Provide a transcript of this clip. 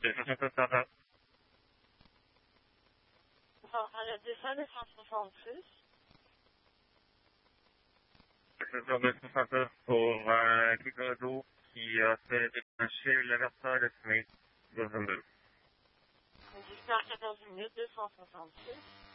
266 Sarah. À la défense 266. Sur 269 pour Kikado qui a fait déclencher l'avertisseur estimé 22. Jusqu'à 14 minutes 266.